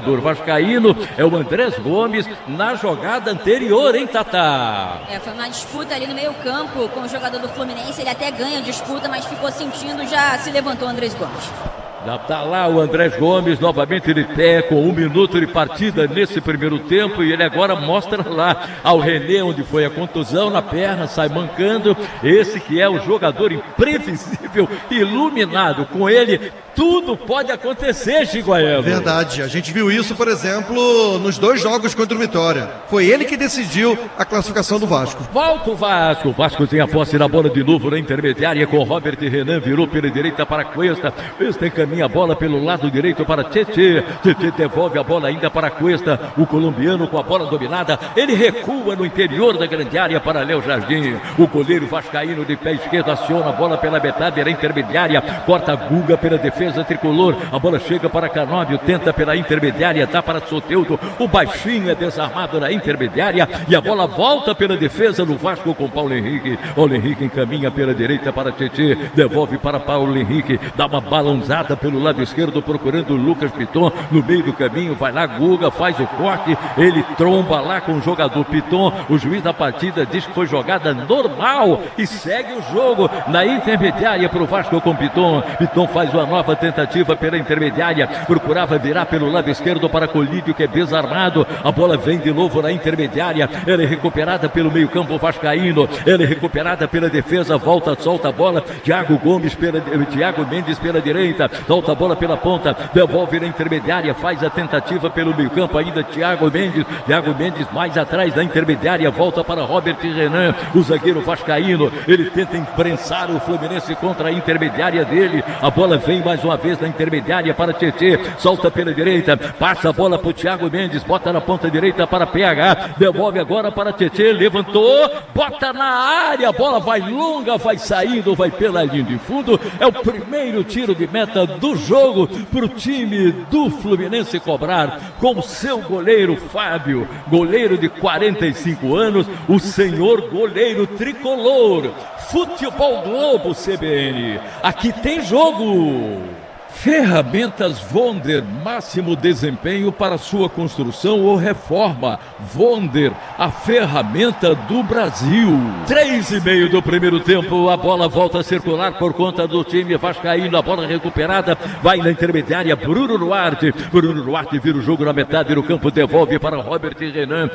jogador vascaíno é o Andrés Gomes na jogada anterior, hein, Tatá? Foi uma disputa ali no meio campo com o jogador do Fluminense, ele até ganha a disputa, mas ficou sentindo, já se levantou o Andrés Gomes. Já está lá o Andrés Gomes, novamente de pé, com 1 minuto de partida nesse primeiro tempo, e ele agora mostra lá ao René onde foi a contusão na perna, sai mancando, esse que é o jogador imprevisível, iluminado, com ele tudo pode acontecer, Chiguaiano. Verdade, a gente viu isso, por exemplo, nos 2 jogos contra o Vitória. Foi ele que decidiu a classificação do Vasco. Volta o Vasco tem a posse na bola de novo na intermediária com Robert Renan, virou pela direita para Cuesta, Cuesta encaminha a bola pelo lado direito para Tietê, Tietê devolve a bola ainda para Cuesta, o colombiano com a bola dominada, ele recua no interior da grande área para Léo Jardim, o goleiro vascaíno de pé esquerdo aciona a bola pela metade da intermediária, corta a Guga pela defesa tricolor, a bola chega para Canóbio, tenta pela intermediária, dá para Soteldo, o baixinho é desarmado na intermediária e a bola volta pela defesa do Vasco com Paulo Henrique encaminha pela direita para Tietê, devolve para Paulo Henrique, dá uma balançada pelo lado esquerdo procurando o Lucas Piton, no meio do caminho vai lá Guga, faz o corte, ele tromba lá com o jogador Piton, o juiz da partida diz que foi jogada normal e segue o jogo na intermediária para o Vasco com Piton, Piton faz uma nova tentativa pela intermediária, procurava virar pelo lado esquerdo para Colídio, que é desarmado, a bola vem de novo na intermediária, ela é recuperada pelo meio campo vascaíno, ela é recuperada pela defesa, solta a bola, Thiago Mendes pela direita, solta a bola pela ponta, devolve na intermediária, faz a tentativa pelo meio campo, ainda Thiago Mendes mais atrás da intermediária, volta para Robert Renan, o zagueiro vascaíno, ele tenta imprensar o Fluminense contra a intermediária dele, a bola vem mais uma vez na intermediária para Tietê, solta pela direita, passa a bola para o Thiago Mendes, bota na ponta direita para PH, devolve agora para Tietê, levantou, bota na área, a bola vai longa, vai saindo, vai pela linha de fundo, é o primeiro tiro de meta do jogo para o time do Fluminense cobrar, com seu goleiro Fábio, goleiro de 45 anos, o senhor goleiro tricolor, Futebol Globo CBN, aqui tem jogo. Ferramentas Wonder, máximo desempenho para sua construção ou reforma. Wonder, a ferramenta do Brasil. 3:30 do primeiro tempo, a bola volta a circular por conta do time vascaíno, a bola recuperada, vai na intermediária, Bruno Duarte vira o jogo na metade do campo, devolve para Robert Renan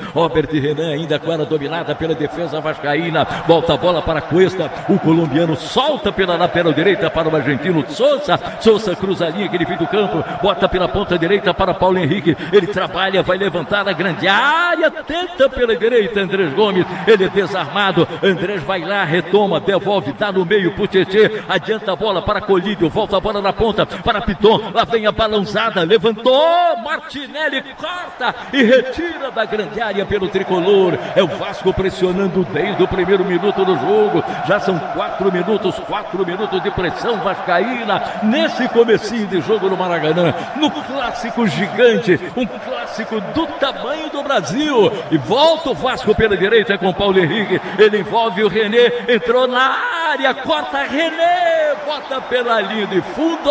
ainda com ela dominada pela defesa vascaína, volta a bola para Cuesta, o colombiano solta pela lateral direita para o argentino Sousa cruza a linha, aquele fim do campo, bota pela ponta direita para Paulo Henrique, ele trabalha, vai levantar a grande área, tenta pela direita, Andrés Gomes, ele é desarmado, Andrés vai lá, retoma, devolve, dá no meio pro Tietê, adianta a bola para Colídio, volta a bola na ponta para Piton, lá vem a balançada, levantou, Martinelli corta e retira da grande área pelo tricolor, é o Vasco pressionando desde o primeiro minuto do jogo, já são 4 minutos de pressão vascaína, nesse comecinho de jogo no Maracanã, no clássico gigante, um clássico do tamanho do Brasil, e volta o Vasco pela direita com Paulo Henrique, ele envolve o René, entrou na área, corta René, bota pela linha de fundo,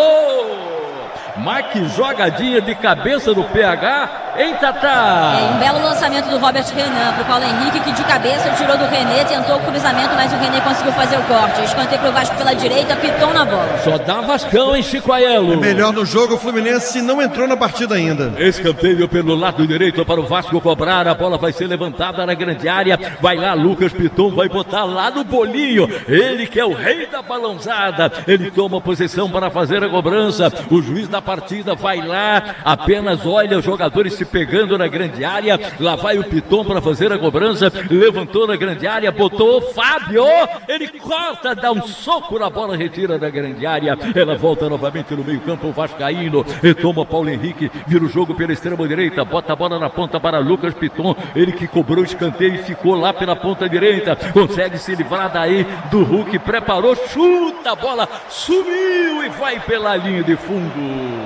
mas que jogadinha de cabeça do PH, hein, Tatá? Um belo lançamento do Robert Renan pro Paulo Henrique, que de cabeça tirou do René, tentou o cruzamento, mas o René conseguiu fazer o corte. Escanteio pro Vasco pela direita, Piton na bola. Só dá Vascão, hein, Chicoaiello? Melhor no jogo, o Fluminense não entrou na partida ainda. Escanteio pelo lado direito para o Vasco cobrar, a bola vai ser levantada na grande área, vai lá Lucas Piton, vai botar lá no bolinho, ele que é o rei da balãozada, ele toma posição para fazer a cobrança, o juiz da partida vai lá, apenas olha os jogadores se pegando na grande área, lá vai o Piton para fazer a cobrança, levantou na grande área, botou Fábio, ele corta, dá um soco na bola, retira da grande área, ela volta novamente no meio campo, o vascaíno, retoma Paulo Henrique, vira o jogo pela extrema direita, bota a bola na ponta para Lucas Piton, ele que cobrou o escanteio e ficou lá pela ponta direita, consegue se livrar daí do Hulk, preparou, chuta a bola, sumiu e vai pela linha de fundo.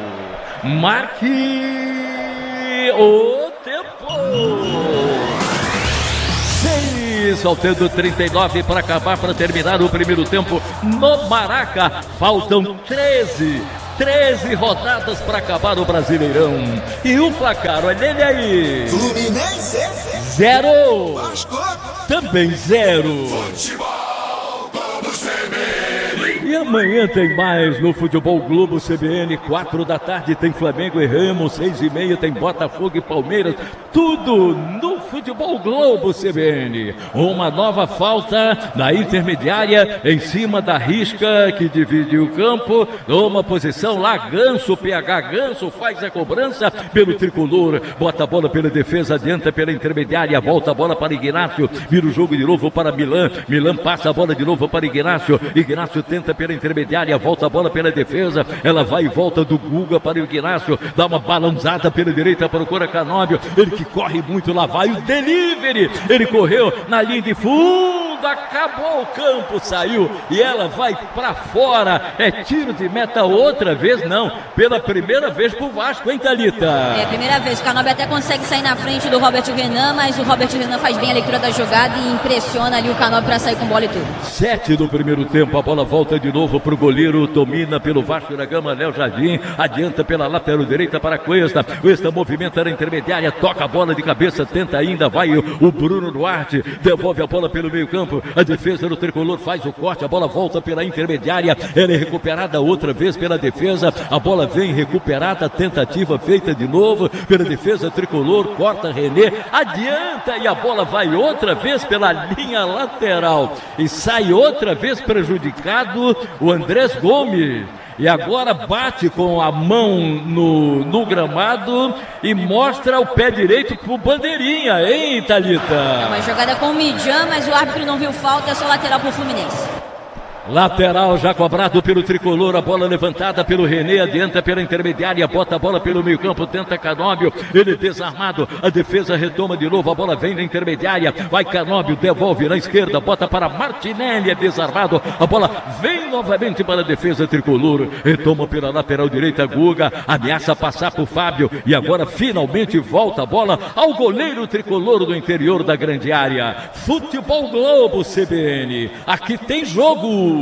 Marque o tempo. 6, faltando 39 para acabar, para terminar o primeiro tempo no Maraca. Faltam 13 13 rodadas para acabar o Brasileirão. E o placar, olha ele aí. Fluminense 0. Vasco Também 0. E amanhã tem mais no Futebol Globo CBN, 4 da tarde tem Flamengo e Remo, 6h30 tem Botafogo e Palmeiras, tudo no Futebol Globo CBN. Uma nova falta na intermediária, em cima da risca que divide o campo, numa posição lá, Ganso, PH Ganso faz a cobrança pelo tricolor, bota a bola pela defesa, adianta pela intermediária, volta a bola para Ignácio, vira o jogo de novo para Milan, Milan passa a bola de novo para Ignácio, Ignácio tenta pela intermediária, volta a bola pela defesa, ela vai e volta do Guga para o Ignácio, dá uma balançada pela direita para o Cora Canóbio, ele que corre muito, lá vai o delivery, ele correu na linha de fundo, acabou o campo, saiu e ela vai para fora, é tiro de meta outra vez, não, pela primeira vez pro Vasco, hein, Thalita? É a primeira vez, o Canóbio até consegue sair na frente do Robert Renan, mas o Robert Renan faz bem a leitura da jogada e impressiona ali o Canóbio para sair com bola e tudo. 7 do primeiro tempo, a bola volta de novo pro goleiro, domina pelo Vasco da Gama, Léo Jardim, adianta pela lateral direita para Cuesta, Cuesta movimenta na intermediária, toca a bola de cabeça, tenta ainda, vai o Bruno Duarte, devolve a bola pelo meio campo, a defesa do tricolor faz o corte, a bola volta pela intermediária, ela é recuperada outra vez pela defesa, a bola vem recuperada, tentativa feita de novo pela defesa tricolor, corta René, adianta e a bola vai outra vez pela linha lateral e sai outra vez prejudicado o Andrés Gomes. E agora bate com a mão no gramado e mostra o pé direito pro Bandeirinha, hein, Thalita? É uma jogada com o Midjan, mas o árbitro não viu falta, é só lateral pro Fluminense. Lateral já cobrado pelo tricolor, a bola levantada pelo René, adianta pela intermediária, bota a bola pelo meio campo, tenta Canóbio, ele desarmado, a defesa retoma de novo, a bola vem na intermediária, vai Canóbio, devolve na esquerda, bota para Martinelli, é desarmado, a bola vem novamente para a defesa tricolor, retoma pela lateral direita, Guga, ameaça passar por Fábio, e agora finalmente volta a bola ao goleiro tricolor do interior da grande área. Futebol Globo CBN, aqui tem jogo.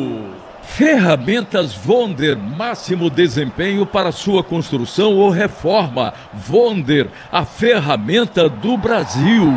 Ferramentas Vonder, máximo desempenho para sua construção ou reforma. Vonder, a ferramenta do Brasil.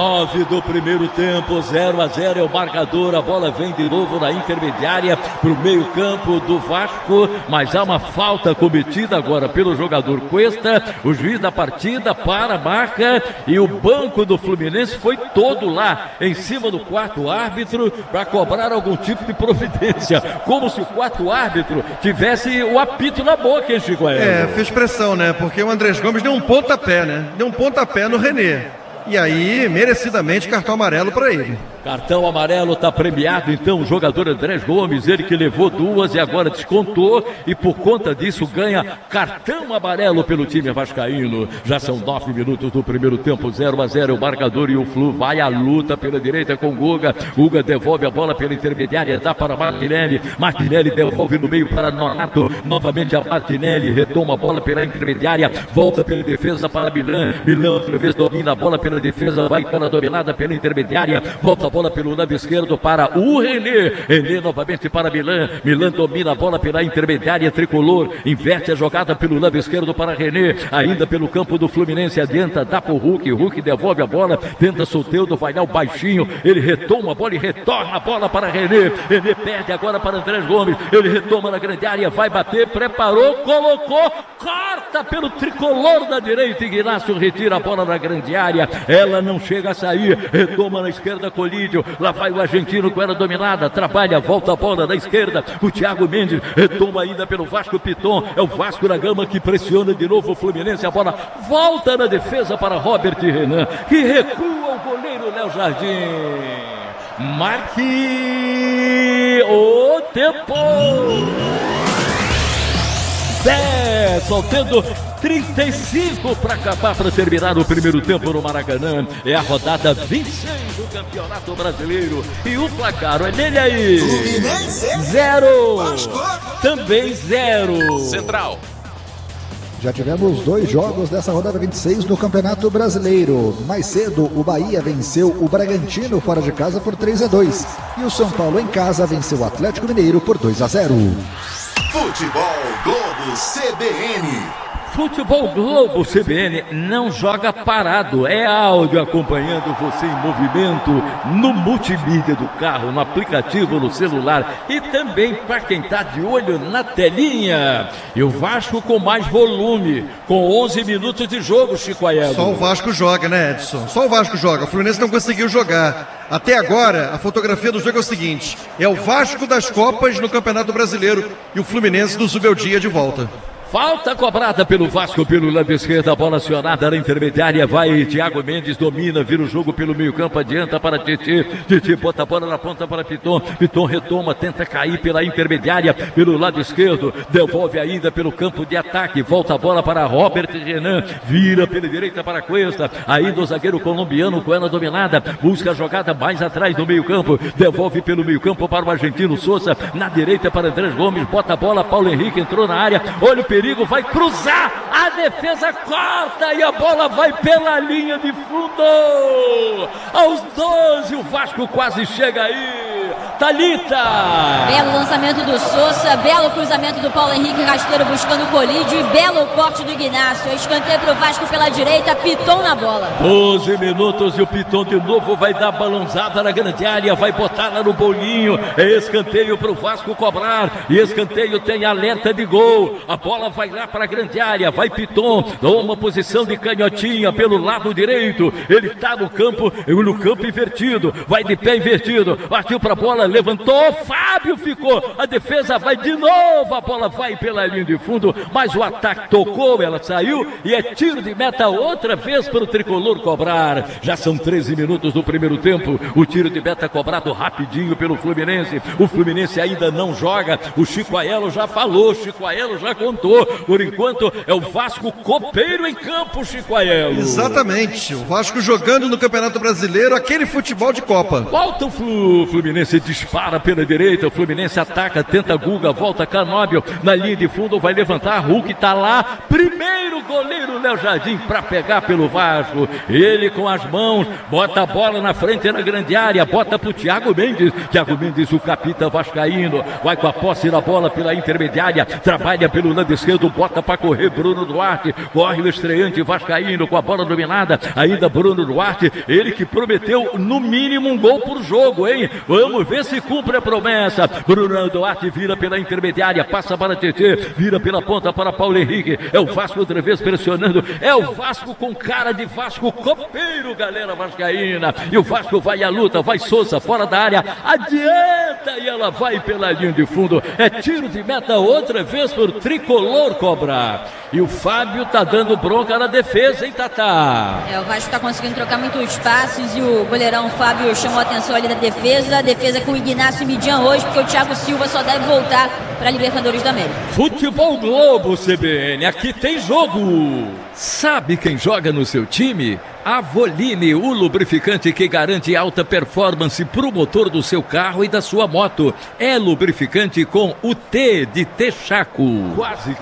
9 do primeiro tempo, 0-0 é o marcador. A bola vem de novo na intermediária para o meio campo do Vasco, mas há uma falta cometida agora pelo jogador Cuesta. O juiz da partida para a marca e o banco do Fluminense foi todo lá em cima do quarto árbitro para cobrar algum tipo de providência. Como se o quarto árbitro tivesse o apito na boca, hein, Chico? Fez pressão, né? Porque o Andrés Gomes deu um pontapé, né? Deu um pontapé no René. E aí, merecidamente, cartão amarelo para ele. Cartão amarelo, está premiado então o jogador Andrés Gomes, ele que levou 2 e agora descontou e por conta disso ganha cartão amarelo pelo time vascaíno. Já são 9 minutos do primeiro tempo, 0-0 o marcador e o Flu vai à luta pela direita com Guga. Guga devolve a bola pela intermediária, dá para Martinelli, Martinelli devolve no meio para Nonato, novamente a Martinelli, retoma a bola pela intermediária, volta pela defesa para Milan, Milan outra vez domina a bola pela defesa, vai para a dominada pela intermediária, volta a bola pelo lado esquerdo para o René, René novamente para Milan, Milan domina a bola pela intermediária tricolor, inverte a jogada pelo lado esquerdo para René, ainda pelo campo do Fluminense, adianta, dá para o Hulk devolve a bola, tenta Soteldo, vai lá o baixinho, ele retoma a bola e retorna a bola para René, René perde agora para Andrés Gomes, ele retoma na grande área, vai bater, preparou, colocou, corta pelo tricolor da direita, Ignácio retira a bola na grande área, ela não chega a sair, retoma na esquerda, Colídio, lá vai o argentino com ela dominada, trabalha, volta a bola na esquerda, o Thiago Mendes retoma ainda pelo Vasco Piton, é o Vasco da Gama que pressiona de novo o Fluminense, a bola volta na defesa para Robert Renan, que recua o goleiro Léo Jardim. Marque o tempo. 10, faltando 35 para acabar, para terminar o primeiro tempo no Maracanã. É a rodada 26 do Campeonato Brasileiro. E o placar, olha ele aí. 0. Também 0. Central. Já tivemos 2 jogos dessa rodada 26 no Campeonato Brasileiro. Mais cedo, o Bahia venceu o Bragantino fora de casa por 3-2. E o São Paulo em casa venceu o Atlético Mineiro por 2-0. Futebol Globo. CBN. Futebol Globo CBN não joga parado, é áudio acompanhando você em movimento no multimídia do carro, no aplicativo, no celular e também para quem está de olho na telinha. E o Vasco com mais volume, com 11 minutos de jogo, Chico Aiello. Só o Vasco joga, né, Edson? Só o Vasco joga, o Fluminense não conseguiu jogar. Até agora, a fotografia do jogo é o seguinte, é o Vasco das Copas no Campeonato Brasileiro e o Fluminense do Zubeldia de volta. Falta cobrada pelo Vasco pelo lado esquerdo, a bola acionada na intermediária, vai Thiago Mendes, domina, vira o jogo pelo meio campo, adianta para Tietê, Tietê bota a bola na ponta para Piton, Piton retoma, tenta cair pela intermediária, pelo lado esquerdo, devolve ainda pelo campo de ataque, volta a bola para Robert Renan, vira pela direita para Cuesta, ainda o zagueiro colombiano com ela dominada, busca a jogada mais atrás do meio campo, devolve pelo meio campo para o argentino Souza, na direita para Andrés Gomes, bota a bola, Paulo Henrique entrou na área, olha o perigo, vai cruzar, a defesa corta e a bola vai pela linha de fundo. Aos 12 o Vasco quase chega aí. Thalita. Belo lançamento do Souza, belo cruzamento do Paulo Henrique, rasteiro buscando o colídio e belo corte do Ignacio. Escanteio para o Vasco pela direita, Piton na bola. 12 minutos e o Piton de novo vai dar balãozada na grande área, vai botar lá no bolinho. É escanteio para o Vasco cobrar e escanteio tem alerta de gol. A bola vai lá para a grande área, vai Piton, toma posição de canhotinha pelo lado direito. Ele está no campo invertido, vai de pé invertido, partiu para a bola, levantou, Fábio ficou, a defesa vai de novo, a bola vai pela linha de fundo, mas o ataque tocou, ela saiu e é tiro de meta outra vez para o tricolor cobrar. Já são 13 minutos do primeiro tempo, o tiro de meta cobrado rapidinho pelo Fluminense. O Fluminense ainda não joga, o Chico Aiello já falou, o Chico Aiello já contou, por enquanto é o Vasco copeiro em campo, Chico Aiello. Exatamente, o Vasco jogando no Campeonato Brasileiro aquele futebol de Copa. Volta o Fluminense, dispara pela direita, o Fluminense ataca, tenta Guga, volta Canóbio, na linha de fundo vai levantar, Hulk tá lá, primeiro goleiro Léo Jardim para pegar pelo Vasco, ele com as mãos, bota a bola na frente na grande área, bota pro Thiago Mendes, o capitão vascaíno, vai com a posse da bola pela intermediária, trabalha pelo lado esquerdo, bota para correr Bruno Duarte, corre o estreante vascaíno com a bola dominada, ainda Bruno Duarte, ele que prometeu no mínimo um gol por jogo, hein? Vamos ver se cumpre a promessa. Bruno Duarte vira pela intermediária, passa para Tietê, vira pela ponta para Paulo Henrique, é o Vasco outra vez pressionando, é o Vasco com cara de Vasco copeiro, galera vascaína, e o Vasco vai à luta, vai Souza fora da área, adianta e ela vai pela linha de fundo, é tiro de meta outra vez por tricolor cobrar. E o Fábio tá dando bronca na defesa, hein, Tatá? O Vasco tá conseguindo trocar muitos passes e o goleirão Fábio chamou a atenção ali da defesa. A defesa com o Ignacio e Midian hoje, porque o Thiago Silva só deve voltar para a Libertadores da América. Futebol Globo CBN, aqui tem jogo. Sabe quem joga no seu time? Avoline, o lubrificante que garante alta performance para o motor do seu carro e da sua moto. É lubrificante com o T de Texaco. Quase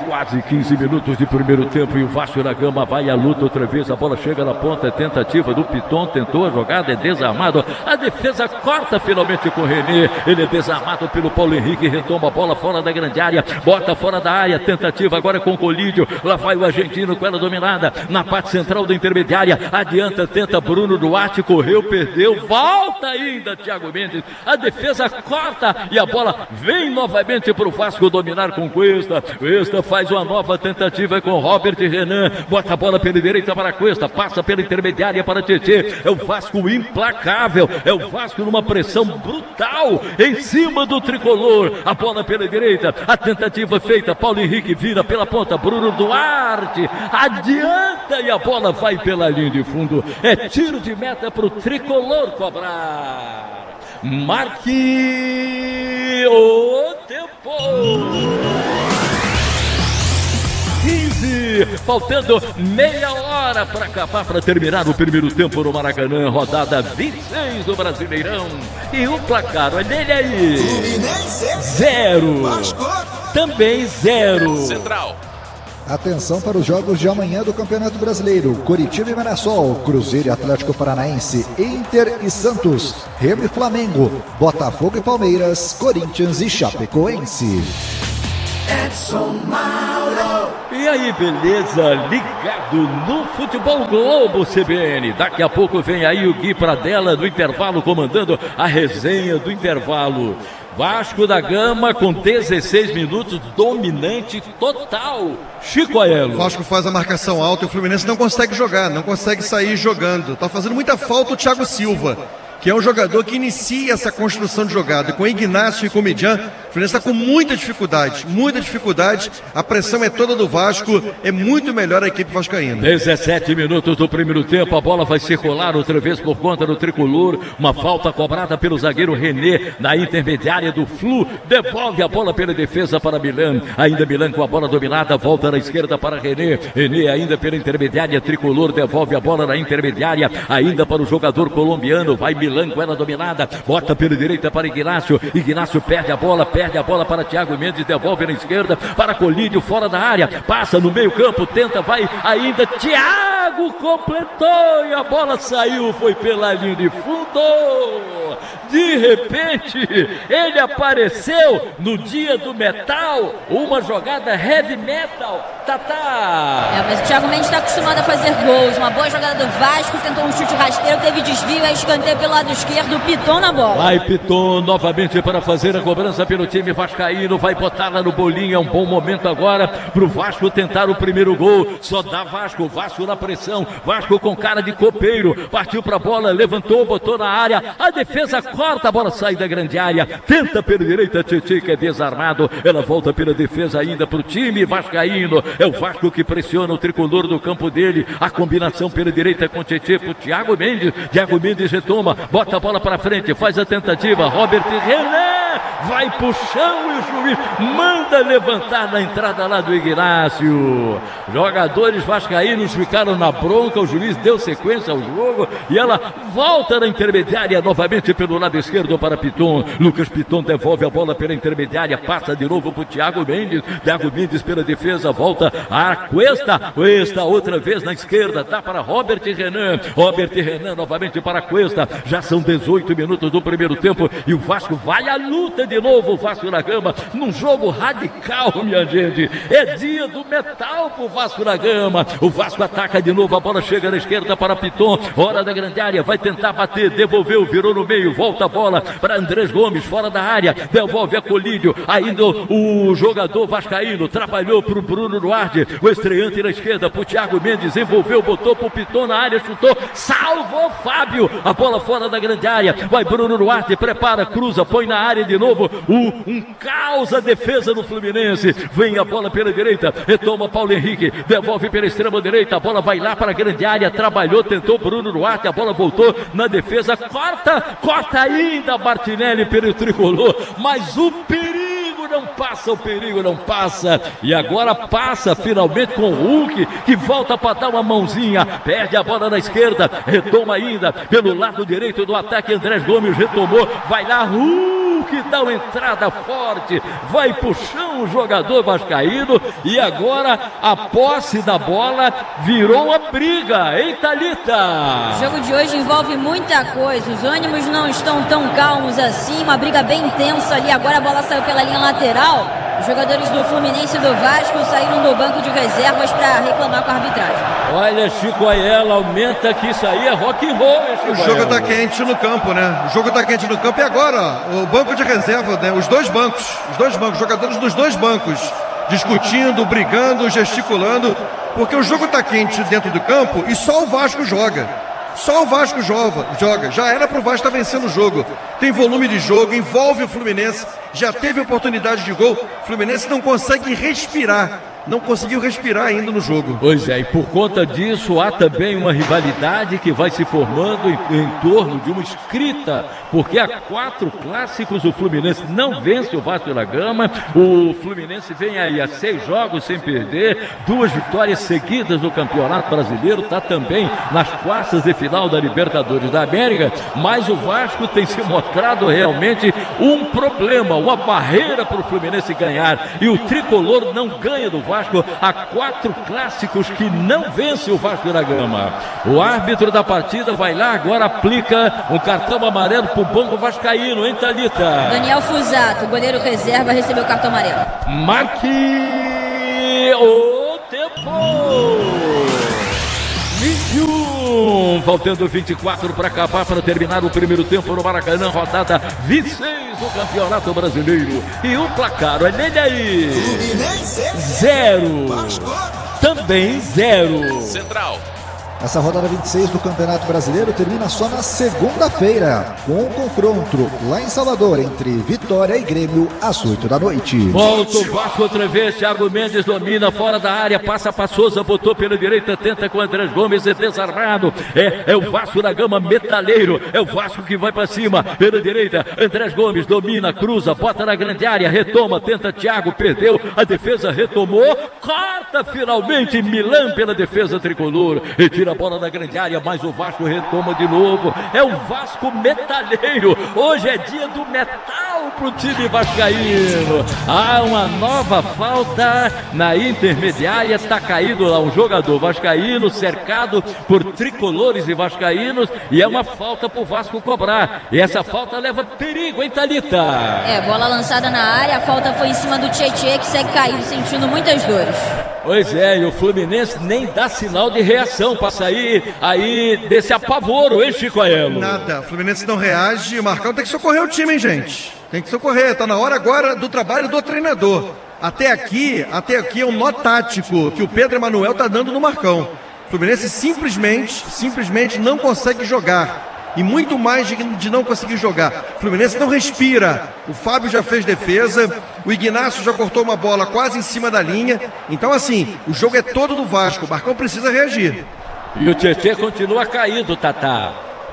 15 minutos de primeiro tempo e o Vasco na Gama vai à luta outra vez. A bola chega na ponta, tentativa do Piton, tentou a jogada, é desarmado. A defesa corta finalmente com o René. Ele é desarmado pelo Paulo Henrique, retoma a bola fora da grande área, bota fora da área, tentativa agora com o Colídio. Lá vai o argentino com ela dominada na parte central da intermediária. Adianta, tenta Bruno Duarte, correu, perdeu, volta ainda Thiago Mendes, a defesa corta e a bola vem novamente para o Vasco dominar com Cuesta. Cuesta faz uma nova tentativa com Robert Renan, bota a bola pela direita para Cuesta, passa pela intermediária para Tietê. É o Vasco implacável, é o Vasco numa pressão brutal em cima do tricolor. A bola pela direita, a tentativa feita, Paulo Henrique vira pela ponta, Bruno Duarte adianta e a bola vai pela linha de fundo. É tiro de meta para o tricolor cobrar. Marque o tempo. 15, faltando meia hora para acabar, para terminar o primeiro tempo no Maracanã, rodada 26 do Brasileirão. E o placar, olha ele aí: 0, também 0. Central. Atenção para os jogos de amanhã do Campeonato Brasileiro. Coritiba e Mirassol, Cruzeiro e Atlético Paranaense, Inter e Santos, Remo e Flamengo, Botafogo e Palmeiras, Corinthians e Chapecoense. Edson Mauro. E aí, beleza? Ligado no Futebol Globo CBN. Daqui a pouco vem aí o Gui Pradella do intervalo, comandando a resenha do intervalo. Vasco da Gama com 16 minutos, dominante total. Chico Aiello. O Vasco faz a marcação alta e o Fluminense não consegue jogar, não consegue sair jogando. Tá fazendo muita falta o Thiago Silva, que é um jogador que inicia essa construção de jogada. Com o Ignacio e com o Midian, o Fluminense está com muita dificuldade. A pressão é toda do Vasco, é muito melhor a equipe vascaína. 17 minutos do primeiro tempo, a bola vai circular outra vez por conta do tricolor. Uma falta cobrada pelo zagueiro René na intermediária do Flu. Devolve a bola pela defesa para Milan. Ainda Milan com a bola dominada, volta na esquerda para René. René ainda pela intermediária tricolor, devolve a bola na intermediária, ainda para o jogador colombiano. Vai Milan com ela dominada, bota pela direita para Ignacio. Ignacio perde a bola para Thiago Mendes, devolve na esquerda para Colídio, fora da área, passa no meio campo, tenta, vai ainda, Thiago completou e a bola saiu, foi pela linha de fundo. De repente, ele apareceu no dia do metal, uma jogada heavy metal. Mas o Thiago Mendes está acostumado a fazer gols. Uma boa jogada do Vasco, tentou um chute rasteiro, teve desvio, é escanteio pelo lado esquerdo, Piton na bola. Vai Piton novamente para fazer a cobrança pelo time vascaíno, vai botar lá no bolinho. É um bom momento agora para o Vasco tentar o primeiro gol. Só dá Vasco na pressão, Vasco com cara de copeiro, partiu para a bola, levantou, botou na área, a defesa corta, a bola sai da grande área, tenta pela direita, Tietê, que é desarmado, ela volta pela defesa ainda para o time vascaíno. É o Vasco que pressiona o tricolor do campo dele. A combinação pela direita com Tietê pro Thiago Mendes. Thiago Mendes retoma, bota a bola para frente, faz a tentativa. Robert René vai pro chão e o juiz manda levantar na entrada lá do Ignacio. Jogadores vascaínos ficaram na bronca, o juiz deu sequência ao jogo e ela volta na intermediária novamente pelo lado esquerdo para Piton. Lucas Piton devolve a bola pela intermediária, passa de novo pro Thiago Mendes. Thiago Mendes pela defesa, volta a Cuesta outra vez na esquerda, dá para Robert Renan novamente para Cuesta. Já são 18 minutos do primeiro tempo e o Vasco vai à luta de novo. O Vasco da Gama num jogo radical, minha gente, é dia do metal pro Vasco da Gama. O Vasco ataca de novo, a bola chega na esquerda para Piton, hora da grande área, vai tentar bater, devolveu, virou no meio, volta a bola para Andrés Gomes, fora da área, devolve a Colídio, ainda o jogador vascaíno trabalhou pro Bruno Duarte, o estreante na esquerda pro Thiago Mendes, envolveu, botou pro Piton na área, chutou, salvou Fábio, a bola fora da grande área, vai Bruno Duarte, prepara, cruza, põe na área de novo, um caos a defesa do Fluminense, vem a bola pela direita, retoma Paulo Henrique, devolve pela extrema direita, a bola vai lá para a grande área, trabalhou, tentou Bruno Duarte, a bola voltou na defesa, corta ainda Martinelli pelo tricolor, mas o perigo não passa, e agora passa finalmente com o Hulk, que volta para dar uma mãozinha, perde a bola na esquerda, retoma ainda pelo lado direito do ataque, Andrés Gomes retomou, vai lá, Hulk dá uma entrada forte, vai pro chão o jogador vascaíno, e agora a posse da bola virou uma briga, hein, Thalita? O jogo de hoje envolve muita coisa, os ânimos não estão tão calmos assim, uma briga bem intensa ali, agora a bola saiu pela linha lateral, os jogadores do Fluminense e do Vasco saíram do banco de reservas para reclamar com a arbitragem. Olha, Chico Aiello, aumenta que isso aí é rock and roll, hein, Chico? O jogo tá quente no campo, né? O jogo tá quente no campo e agora, ó, o banco de reserva, né? Os dois bancos, jogadores dos dois bancos, discutindo, brigando, gesticulando, porque o jogo tá quente dentro do campo e só o Vasco joga. Só o Vasco joga. Já era pro Vasco estar vencendo o jogo. Tem volume de jogo, envolve o Fluminense, já teve oportunidade de gol. O Fluminense não consegue respirar. Não conseguiu respirar ainda no jogo. Pois é, e por conta disso há também uma rivalidade que vai se formando em torno de uma escrita, porque há 4 clássicos o Fluminense não vence o Vasco da Gama, o Fluminense vem aí a 6 jogos sem perder, 2 vitórias seguidas no Campeonato Brasileiro, está também nas quartas de final da Libertadores da América, mas o Vasco tem se mostrado realmente um problema, uma barreira para o Fluminense ganhar, e o tricolor não ganha do Vasco Vasco há 4 clássicos que não vence o Vasco da Gama. O árbitro da partida vai lá, agora aplica um cartão amarelo pro banco vascaíno, hein, Thalita? Daniel Fusato, goleiro reserva, recebeu o cartão amarelo. Marque o tempo! 21, faltando 24 para acabar, para terminar o primeiro tempo no Maracanã, rodada 26 do Campeonato Brasileiro. E o placar, olha ele aí: 0, também 0. Central. Essa rodada 26 do Campeonato Brasileiro termina só na segunda-feira, com o confronto lá em Salvador entre Vitória e Grêmio às 8 da noite. Volta o Vasco outra vez, Thiago Mendes domina fora da área, passa para Souza, botou pela direita, tenta com Andrés Gomes, é desarmado. É o Vasco da Gama metaleiro, é o Vasco que vai para cima, pela direita, Andrés Gomes domina, cruza, bota na grande área, retoma, tenta Thiago, perdeu, a defesa retomou, corta finalmente Milan pela defesa tricolor, e tira a bola da grande área, mas o Vasco retoma de novo. É o Vasco metaleiro. Hoje é dia do metal pro time vascaíno. Há uma nova falta na intermediária. Está caído lá um jogador vascaíno, cercado por tricolores e vascaínos, e é uma falta pro Vasco cobrar. E essa falta leva perigo, hein, Thalita? Bola lançada na área, a falta foi em cima do Tietê, que segue caído, sentindo muitas dores. Pois é, e o Fluminense nem dá sinal de reação para sair aí desse apavoro, hein, Chico Aelo? Nada, o Fluminense não reage, o Marcão tem que socorrer o time, hein, gente? Tem que socorrer, tá na hora agora do trabalho do treinador. Até aqui é um nó tático que o Pedro Emanuel tá dando no Marcão. O Fluminense simplesmente não consegue jogar. E muito mais de não conseguir jogar. O Fluminense não respira. O Fábio já fez defesa. O Ignacio já cortou uma bola quase em cima da linha. Então, assim, o jogo é todo do Vasco. O Marcão precisa reagir. E o Tietê continua caído, Tatá.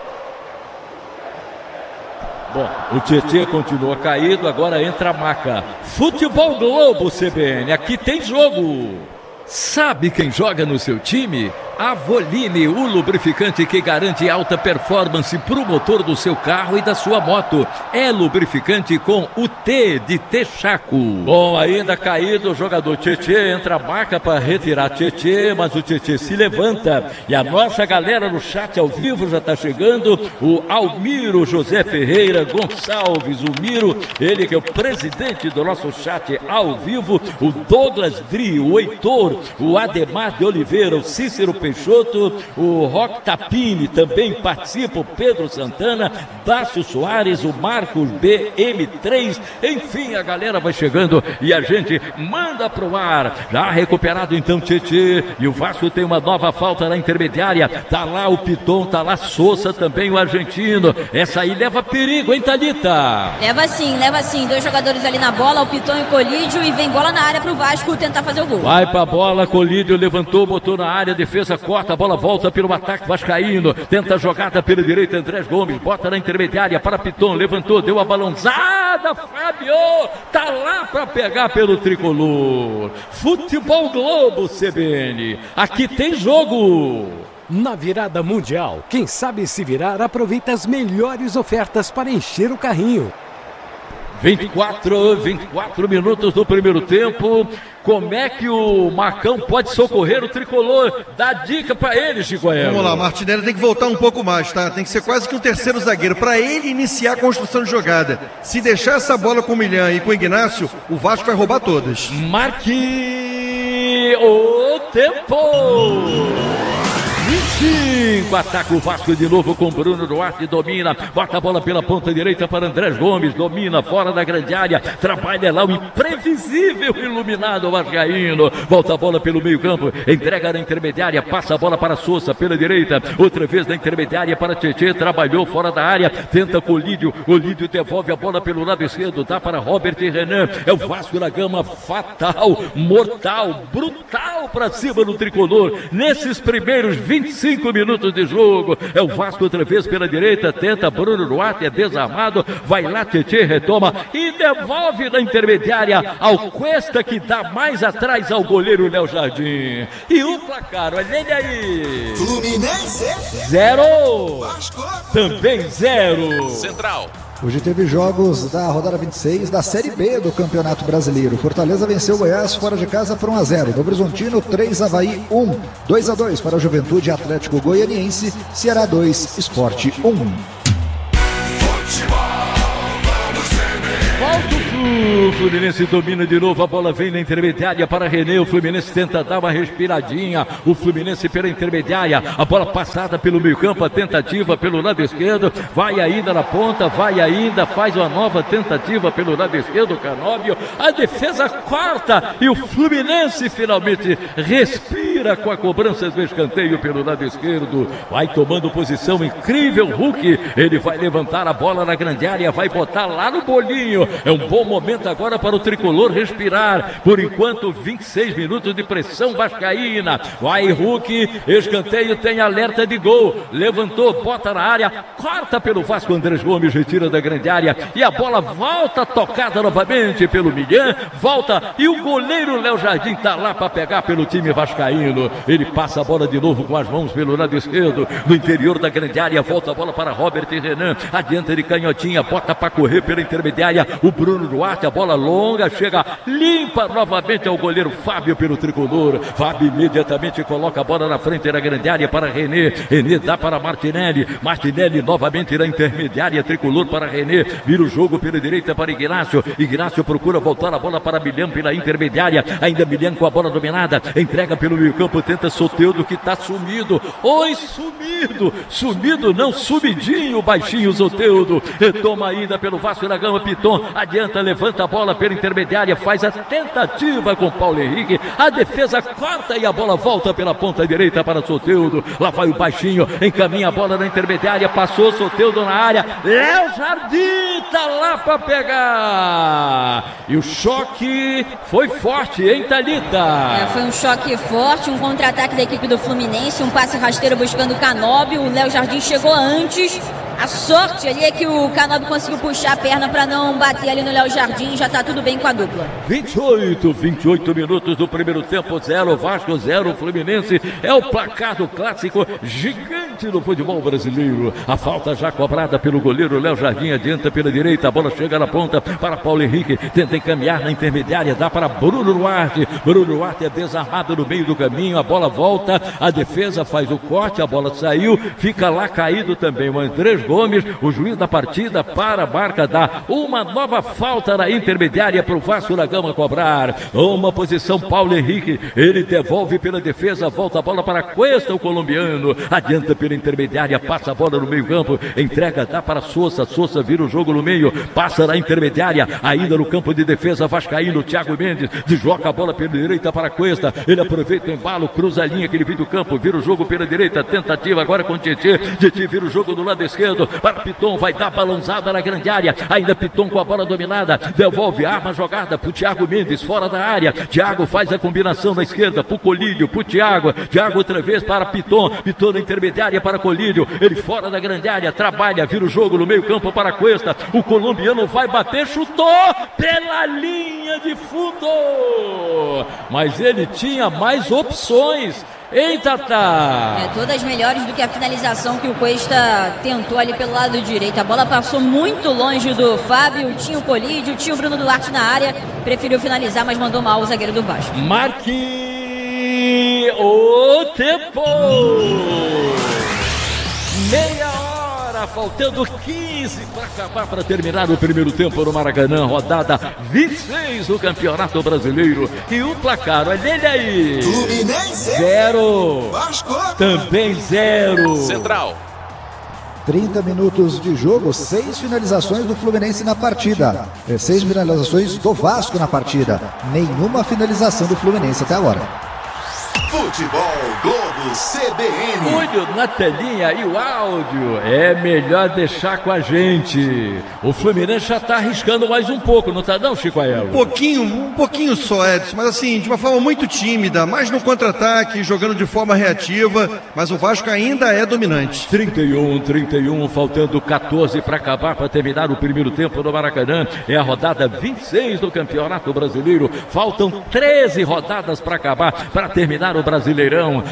Bom, o Tietê continua caído. Agora entra a Maca. Futebol Globo, CBN. Aqui tem jogo. Sabe quem joga no seu time? Avoline, o lubrificante que garante alta performance para o motor do seu carro e da sua moto. É lubrificante com o T de Texaco. Bom, ainda caído o jogador Tietê, entra a Maca para retirar Tietê, mas o Tietê se levanta. E a nossa galera no chat ao vivo já está chegando. O Almiro José Ferreira Gonçalves, o Miro, ele que é o presidente do nosso chat ao vivo. O Douglas Dri, o Heitor, o Ademar de Oliveira, o Cícero Peixoto, o Roque Tapini também participa, o Pedro Santana, Dácio Soares, o Marcos BM3, enfim, a galera vai chegando e a gente manda pro ar. Já recuperado então Tietê, e o Vasco tem uma nova falta na intermediária, tá lá o Piton, tá lá Souza também, o argentino. Essa aí leva perigo, hein, Thalita? Leva sim, 2 jogadores ali na bola, o Piton e o Colídio, e vem bola na área pro Vasco tentar fazer o gol. Vai pra bola, Colídio levantou, botou na área, defesa corta, a bola volta pelo ataque vascaíno, tenta a jogada pela direita, Andrés Gomes, bota na intermediária para Piton, levantou, deu a balãozada, Fábio, tá lá para pegar pelo tricolor. Futebol Globo, CBN, aqui tem jogo. Na virada mundial, quem sabe se virar aproveita as melhores ofertas para encher o carrinho. 24 minutos do primeiro tempo. Como é que o Marcão pode socorrer o tricolor? Dá dica pra ele, Chico Aelo. Vamos lá, Martinelli tem que voltar um pouco mais, tá? Tem que ser quase que um terceiro zagueiro pra ele iniciar a construção de jogada. Se deixar essa bola com o Milhã e com o Ignacio, o Vasco vai roubar todas. Marque o tempo. 25, ataca o Vasco de novo com Bruno Duarte, domina, bota a bola pela ponta direita para Andrés Gomes, domina fora da grande área, trabalha lá o imprevisível iluminado vascaíno, volta a bola pelo meio campo, entrega na intermediária, passa a bola para Souza pela direita, outra vez na intermediária para Tietê, trabalhou fora da área, tenta com o Olídio devolve a bola pelo lado esquerdo, dá para Robert e Renan, é o Vasco da Gama fatal, mortal, brutal para cima do tricolor, nesses primeiros 25 minutos de jogo, é o Vasco outra vez pela direita, tenta Bruno Duarte, é desarmado, vai lá Tietê, retoma e devolve na intermediária ao Cuesta, que dá mais atrás ao goleiro Léo Jardim. E o placar, olha ele aí. Fluminense 0, também 0. Central. Hoje teve jogos da rodada 26 da Série B do Campeonato Brasileiro. Fortaleza venceu o Goiás fora de casa por 1-0. Novo Horizontino 3, Avaí 1. 2-2 para o Juventude Atlético Goianiense. Ceará 2, Sport 1. O Fluminense domina de novo, a bola vem na intermediária para René, o Fluminense tenta dar uma respiradinha, o Fluminense pela intermediária, a bola passada pelo meio campo, a tentativa pelo lado esquerdo, vai ainda na ponta, vai ainda, faz uma nova tentativa pelo lado esquerdo, Canóbio, a defesa corta e o Fluminense finalmente respira com a cobrança do escanteio pelo lado esquerdo, vai tomando posição incrível, Hulk, ele vai levantar a bola na grande área, vai botar lá no bolinho, é um bom momento agora para o tricolor respirar. Por enquanto, 26 minutos de pressão vascaína. Vai Hulk, escanteio, tem alerta de gol. Levantou, bota na área, corta pelo Vasco, Andrés Gomes retira da grande área e a bola volta tocada novamente pelo Milhã. Volta e o goleiro Léo Jardim está lá para pegar pelo time vascaíno. Ele passa a bola de novo com as mãos pelo lado esquerdo, no interior da grande área. Volta a bola para Robert e Renan. Adianta de canhotinha, bota para correr pela intermediária. O Bruno Duarte, a bola longa, chega limpa novamente ao goleiro Fábio pelo tricolor. Fábio imediatamente coloca a bola na frente da grande área para René. René dá para Martinelli. Martinelli novamente na intermediária, tricolor para René. Vira o jogo pela direita para Ignacio. Ignacio procura voltar a bola para Milhão pela intermediária. Ainda Milhão com a bola dominada. Entrega pelo meio campo, tenta Soteldo que está sumido. Oi, sumido! Sumido não, sumidinho, baixinho Soteldo. Retoma ainda pelo Vasco da Gama, Piton. Adianta, levanta a bola pela intermediária, faz a tentativa com Paulo Henrique, a defesa corta e a bola volta pela ponta direita para Soteldo, lá vai o baixinho, encaminha a bola na intermediária, passou Soteldo na área, Léo Jardim tá lá para pegar, e o choque foi forte, hein, Thalita? Foi um choque forte, um contra-ataque da equipe do Fluminense, um passe rasteiro buscando o Canóbio, o Léo Jardim chegou antes. A sorte ali é que o Canóbio conseguiu puxar a perna para não bater ali no Léo Jardim, já tá tudo bem com a dupla. 28 minutos do primeiro tempo, 0 Vasco, 0 Fluminense, é o placar do clássico gigante do futebol brasileiro. A falta já cobrada pelo goleiro Léo Jardim, adianta pela direita, a bola chega na ponta para Paulo Henrique, tenta encaminhar na intermediária, dá para Bruno Duarte. Bruno Duarte é desarmado no meio do caminho, a bola volta, a defesa faz o corte, a bola saiu, fica lá caído também o Andrés Gomes, o juiz da partida para a marca, dá uma nova falta na intermediária para o Vasco da Gama cobrar. Uma posição Paulo Henrique, ele devolve pela defesa, volta a bola para Cuesta, o colombiano, adianta pela intermediária, passa a bola no meio campo, entrega, dá para Sousa, Sousa vira o jogo no meio, passa na intermediária, ainda no campo de defesa vascaíno, Thiago Mendes, desloca a bola pela direita para Cuesta, ele aproveita o embalo, cruza a linha que ele vem do campo, vira o jogo pela direita, tentativa agora com Tietê, Tietê vira o jogo do lado esquerdo, para Piton, vai dar balançada na grande área, ainda Piton com a bola dominada, devolve, arma jogada pro Thiago Mendes, fora da área, Thiago faz a combinação na esquerda, pro Colídio, pro Thiago outra vez para Piton, Piton na intermediária para Colídio, ele fora da grande área, trabalha, vira o jogo no meio campo para Cuesta, o colombiano vai bater, chutou pela linha de fundo, mas ele tinha mais opções. Ei, Tatá! Todas melhores do que a finalização que o Cuesta tentou ali pelo lado direito. A bola passou muito longe do Fábio, tinha o Colídio, tinha o Bruno Duarte na área. Preferiu finalizar, mas mandou mal o zagueiro do Vasco. Marque o tempo! Meia hora, faltando 15 para acabar, para terminar o primeiro tempo no Maracanã, rodada 26 do Campeonato Brasileiro. E o placar, olha ele aí. Fluminense 0. Vasco também 0. Central. 30 minutos de jogo, 6 finalizações do Fluminense na partida. 6 finalizações do Vasco na partida. Nenhuma finalização do Fluminense até agora. Futebol Globo CBN. Olho na telinha e o áudio. É melhor deixar com a gente. O Fluminense já tá arriscando mais um pouco, não tá não, Chico Aelo? Um pouquinho só, Edson, mas assim, de uma forma muito tímida, mais no contra-ataque, jogando de forma reativa, mas o Vasco ainda é dominante. 31, faltando 14 para acabar, para terminar o primeiro tempo no Maracanã. É a rodada 26 do Campeonato Brasileiro. Faltam 13 rodadas para acabar, para terminar o Brasileirão. A bola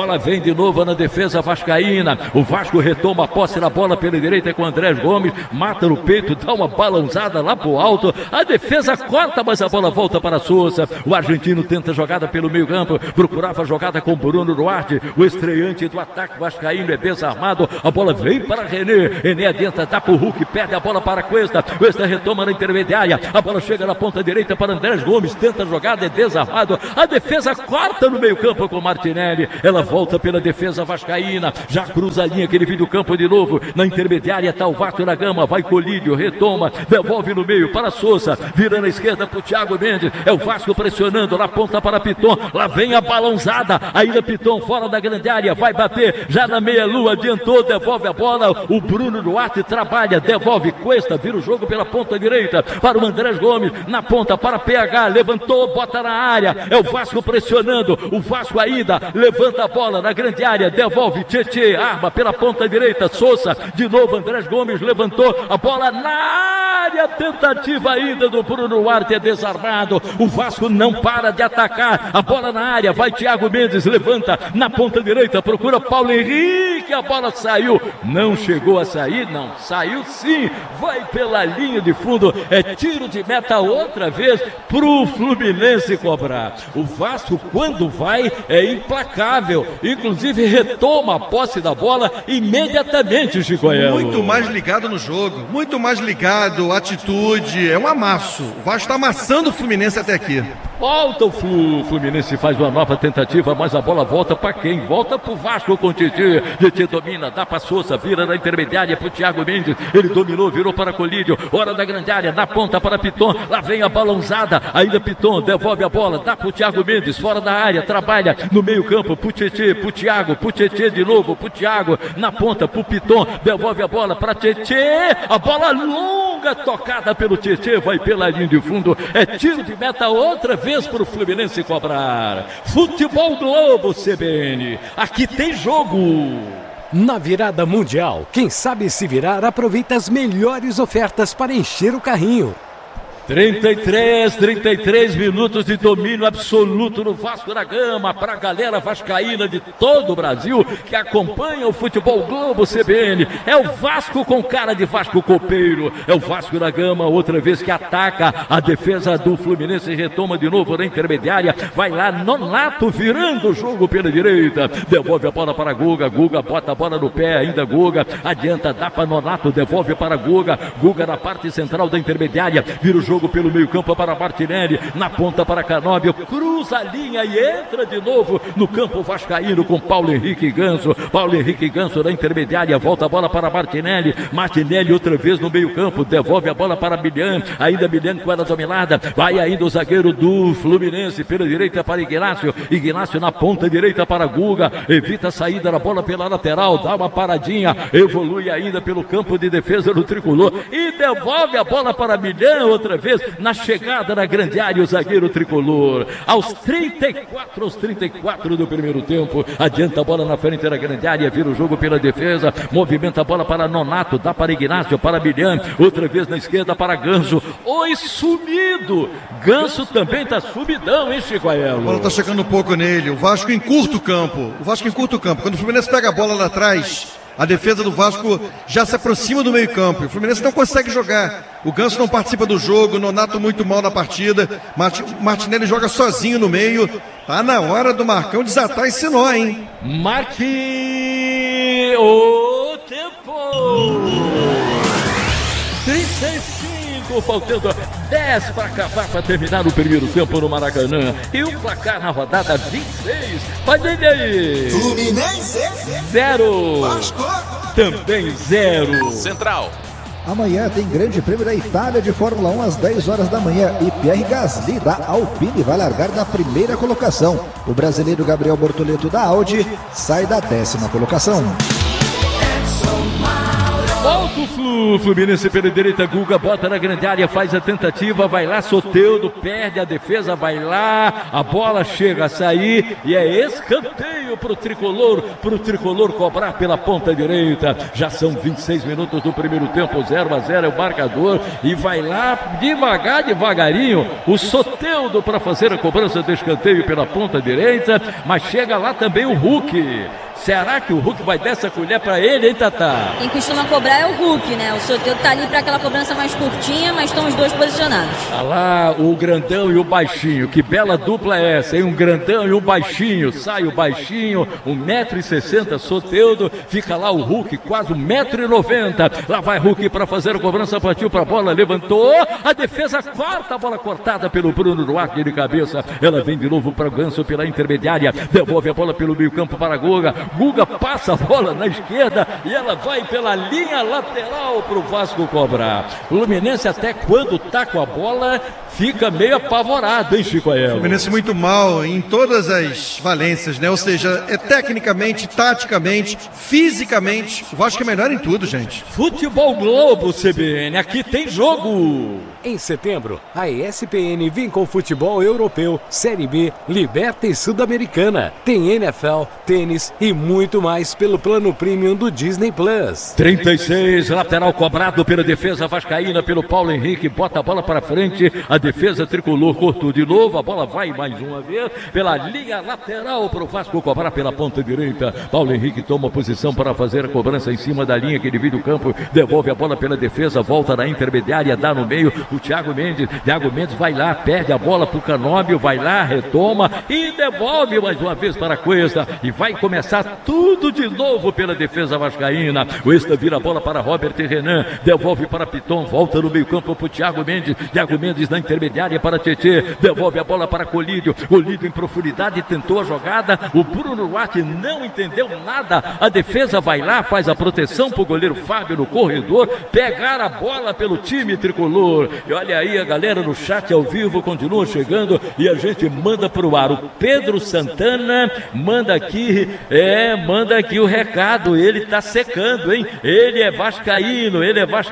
bola vem de novo na defesa vascaína. O Vasco retoma a posse da bola pela direita com o Andrés Gomes, mata no peito, dá uma balançada lá pro alto. A defesa corta, mas a bola volta para Sousa. O argentino tenta jogada pelo meio campo, procurava a jogada com Bruno Duarte. O estreante do ataque vascaíno é desarmado. A bola vem para René adianta, dá pro Hulk, perde a bola para Cuesta. Cuesta retoma na intermediária. A bola chega na ponta direita para Andrés Gomes, tenta a jogada, é desarmado. A defesa corta no meio campo com Martinelli. Ela volta pela defesa vascaína, já cruza a linha, aquele vídeo campo de novo. Na intermediária tá o Vasco da Gama, vai Colídio, retoma, devolve no meio para Sousa, vira na esquerda pro Thiago Mendes. É o Vasco pressionando na ponta para Piton. Lá vem a balançada, ainda Piton fora da grande área, vai bater já na meia-lua, adiantou, devolve a bola. O Bruno Duarte trabalha, devolve Cuesta, vira o jogo pela ponta direita para o Andrés Gomes, na ponta para PH, levantou, bota na área. É o Vasco pressionando, o Vasco ainda levanta a bola na grande área, devolve Tietê, arma pela ponta direita, Sousa, de novo Andrés Gomes levantou a bola na área, tentativa ainda do Bruno Duarte, é desarmado. O Vasco não para de atacar, a bola na área, vai Thiago Mendes, levanta na ponta direita, procura Paulo Henrique, a bola saiu, não chegou a sair, não, saiu sim, vai pela linha de fundo, é tiro de meta outra vez pro Fluminense cobrar. O Vasco, quando vai, é implacável, inclusive retoma a posse da bola imediatamente, Chicoel. Muito mais ligado no jogo, muito mais ligado, atitude, é um amasso. O Vasco está amassando o Fluminense até aqui. Volta o Fluminense, faz uma nova tentativa, mas a bola volta para quem? Volta pro Vasco com o Tietê. Tietê domina, dá pra Sousa, vira na intermediária pro Thiago Mendes. Ele dominou, virou para Colídio. Hora da grande área, na ponta para Piton. Lá vem a balançada, ainda Piton, devolve a bola, dá pro Thiago Mendes, fora da área, trabalha no meio campo, pro Tietê, pro Thiago, pro Tietê de novo, pro Thiago, na ponta, pro Piton, devolve a bola para Tietê. A bola longa, tocada pelo Tietê, vai pela linha de fundo. É tiro de meta outra vez para o Fluminense cobrar. Futebol Globo CBN, aqui tem jogo. Na virada mundial, quem sabe se virar aproveita as melhores ofertas para encher o carrinho. 33 minutos de domínio absoluto no Vasco da Gama, para a galera vascaína de todo o Brasil que acompanha o Futebol Globo CBN. É o Vasco com cara de Vasco copeiro, é o Vasco da Gama outra vez que ataca a defesa do Fluminense, retoma de novo na intermediária, vai lá Nonato virando o jogo pela direita, devolve a bola para Guga, Guga bota a bola no pé, ainda Guga, adianta, dá para Nonato, devolve para Guga, Guga na parte central da intermediária, vira o jogo pelo meio campo para Martinelli, na ponta para Canóbio, cruza a linha e entra de novo no campo vascaíno com Paulo Henrique Ganso. Paulo Henrique Ganso na intermediária, volta a bola para Martinelli, Martinelli outra vez no meio campo, devolve a bola para Milian, ainda Milian com ela dominada, vai ainda o zagueiro do Fluminense pela direita para Ignácio, Ignácio na ponta direita para Guga, evita a saída da bola pela lateral, dá uma paradinha, evolui ainda pelo campo de defesa do tricolor e devolve a bola para Milian outra vez na chegada na grande área, o zagueiro tricolor. Aos 34 do primeiro tempo, adianta a bola na frente da grande área, vira o jogo pela defesa, movimenta a bola para Nonato, dá para Ignácio, para Milian, outra vez na esquerda para Ganso. Oi, sumido! Ganso também tá sumidão, hein, Chicoel? A bola tá chegando um pouco nele, o Vasco encurta o campo. Quando o Fluminense pega a bola lá atrás, a defesa do Vasco já se aproxima do meio campo. O Fluminense não consegue jogar. O Ganso não participa do jogo. O Nonato muito mal na partida. Martinelli joga sozinho no meio. Tá na hora do Marcão desatar esse nó, hein? Marque o tempo. 35, faltando 10 para acabar, para terminar o primeiro tempo no Maracanã. E o placar na rodada 26. Olha ele aí. Fluminense 0. Vasco também 0. Central. Amanhã tem Grande Prêmio da Itália de Fórmula 1 às 10 horas da manhã e Pierre Gasly da Alpine vai largar na primeira colocação. O brasileiro Gabriel Bortoleto da Audi sai da 10ª colocação. Volta o Fluminense pela direita, Guga bota na grande área, faz a tentativa, vai lá, Soteldo, perde a defesa, vai lá, a bola chega a sair e é escanteio pro tricolor cobrar pela ponta direita. Já são 26 minutos do primeiro tempo, 0-0 é o marcador e vai lá devagarinho o Soteldo para fazer a cobrança de escanteio pela ponta direita, mas chega lá também o Hulk. Será que o Hulk vai dar essa colher pra ele, hein, Tatá? Quem costuma cobrar é o Hulk, né? O Soteldo tá ali pra aquela cobrança mais curtinha, mas estão os dois posicionados. Olha lá, o grandão e o baixinho. Que bela dupla é essa, hein? Um grandão e um baixinho. Sai o baixinho, 1,60 m, Soteldo. Fica lá o Hulk, quase 1,90 m. Lá vai Hulk pra fazer a cobrança, partiu pra bola, levantou. A defesa corta, a bola cortada pelo Bruno Duarte de cabeça. Ela vem de novo para o Ganso pela intermediária. Devolve a bola pelo meio campo para Guga. Guga passa a bola na esquerda e ela vai pela linha lateral para o Vasco cobrar. O Fluminense até quando tá com a bola fica meio apavorado, hein, Chico Aelo? O Fluminense muito mal em todas as valências, né? Ou seja, tecnicamente, taticamente, fisicamente, o Vasco é melhor em tudo, gente. Futebol Globo, CBN, aqui tem jogo. Em setembro, a ESPN vem com futebol europeu, Série B, Liberta e Sul-Americana. Tem NFL, tênis e muito mais pelo plano premium do Disney Plus. 36, lateral cobrado pela defesa vascaína, pelo Paulo Henrique, bota a bola para frente, a defesa tricolor cortou de novo, a bola vai mais uma vez pela linha lateral para o Vasco cobrar pela ponta direita. Paulo Henrique toma posição para fazer a cobrança em cima da linha que divide o campo, devolve a bola pela defesa, volta na intermediária, dá no meio, o Thiago Mendes vai lá, perde a bola pro Canóbio, vai lá, retoma e devolve mais uma vez para a Cuesta e vai começar tudo de novo pela defesa vascaína. Cuesta vira a bola para Robert Renan, devolve para Piton, volta no meio campo pro Thiago Mendes na intermediária para Tietê, devolve a bola para Colídio em profundidade, tentou a jogada, o Bruno Duarte não entendeu nada, a defesa vai lá, faz a proteção pro goleiro Fábio no corredor, pegar a bola pelo time tricolor. E olha aí, a galera no chat ao vivo continua chegando e a gente manda pro ar. O Pedro Santana manda aqui o recado, ele tá secando, hein? Ele é vascaíno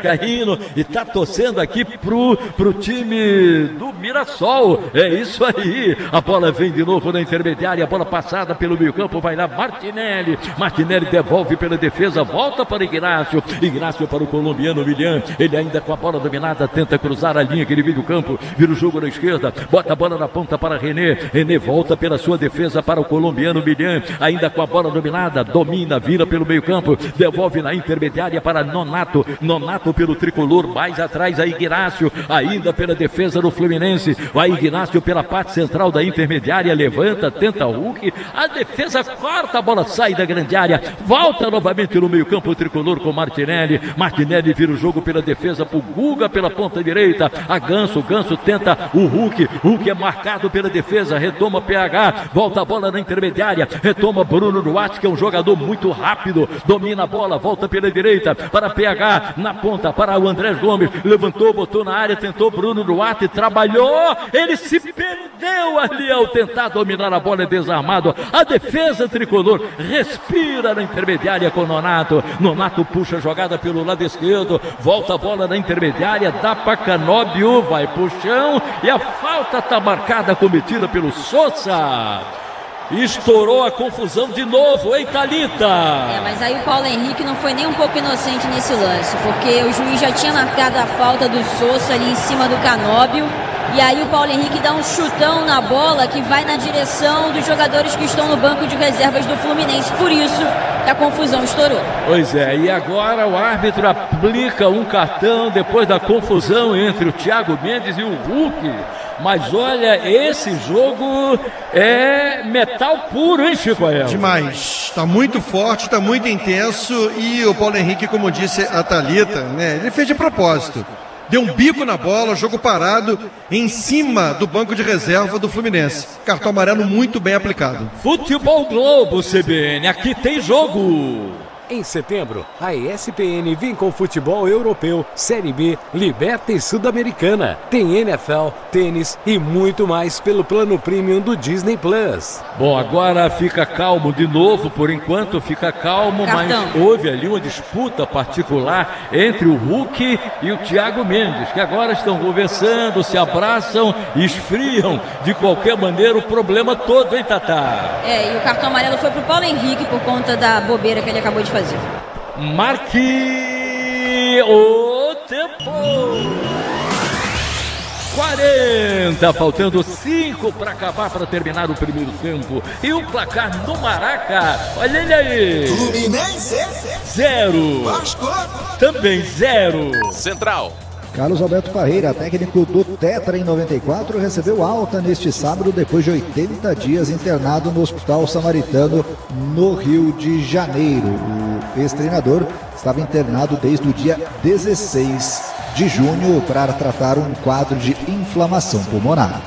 e tá torcendo aqui pro time do Mirassol. É isso aí. A bola vem de novo na intermediária, a bola passada pelo meio campo, vai lá Martinelli devolve pela defesa, volta para Ignacio para o colombiano Willian, ele ainda com a bola dominada, tenta cruzar a linha que ele vira o campo, vira o jogo na esquerda, bota a bola na ponta para René volta pela sua defesa para o colombiano Willian, ainda com a bola dominada, domina, vira pelo meio campo, devolve na intermediária para Nonato pelo tricolor, mais atrás a Ignacio, ainda pela defesa do Fluminense, vai Ignacio pela parte central da intermediária, levanta, tenta Hulk, a defesa corta, a bola sai da grande área, volta novamente no meio campo o tricolor com Martinelli vira o jogo pela defesa pro Guga pela ponta direita, a Ganso tenta o Hulk é marcado pela defesa, retoma PH, volta a bola na intermediária, retoma Bruno Duarte, que é um jogador muito rápido, domina a bola, volta pela direita para PH, na ponta para o Andrés Gomes, levantou, botou na área, tentou Bruno Duarte, trabalhou, ele se perdeu ali ao tentar dominar a bola, desarmado, a defesa tricolor respira na intermediária com Nonato puxa a jogada pelo lado esquerdo, volta a bola na intermediária, dá para Canóbio, vai pro chão e a falta está marcada, cometida pelo Sousa. Estourou a confusão de novo, hein, Thalita? Mas aí o Paulo Henrique não foi nem um pouco inocente nesse lance, porque o juiz já tinha marcado a falta do Sousa ali em cima do Canóbio, e aí o Paulo Henrique dá um chutão na bola que vai na direção dos jogadores que estão no banco de reservas do Fluminense, por isso que a confusão estourou. Pois é, e agora o árbitro aplica um cartão depois da confusão entre o Thiago Mendes e o Hulk. Mas olha, esse jogo é metal puro, hein, Chico Aelo? Demais. Tá muito forte, tá muito intenso. E o Paulo Henrique, como disse a Thalita, né, ele fez de propósito. Deu um bico na bola, jogo parado em cima do banco de reserva do Fluminense. Cartão amarelo muito bem aplicado. Futebol Globo, CBN, aqui tem jogo. Em setembro, a ESPN vem com futebol europeu, Série B, Liberta e Sul-Americana. Tem NFL, tênis e muito mais pelo plano premium do Disney Plus. Bom, agora fica calmo de novo, por enquanto fica calmo, mas houve ali uma disputa particular entre o Hulk e o Thiago Mendes, que agora estão conversando, se abraçam e esfriam de qualquer maneira o problema todo, hein, Tatá? E o cartão amarelo foi pro Paulo Henrique por conta da bobeira que ele acabou de fazer. Marque o tempo. 40, faltando 5 para acabar, para terminar o primeiro tempo. E o placar do Maraca, olha ele aí. Fluminense 0. Vasco Também 0. Central. Carlos Alberto Parreira, técnico do Tetra em 94, recebeu alta neste sábado depois de 80 dias internado no Hospital Samaritano, no Rio de Janeiro. O ex-treinador estava internado desde o dia 16 de junho para tratar um quadro de inflamação pulmonar.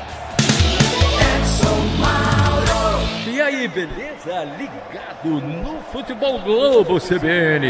E aí, beleza? Ligado no Futebol Globo CBN.